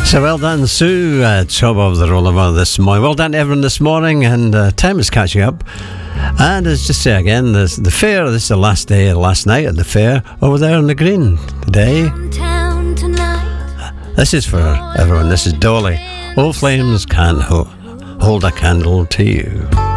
So well done, Sue. Top of the Rollover this morning. Well done, everyone, this morning. And time is catching up. And as just say again, there's the fair. This is the last day, last night at the fair over there on the green today. This is for everyone. This is Dolly. Old flames can't hold a candle to you.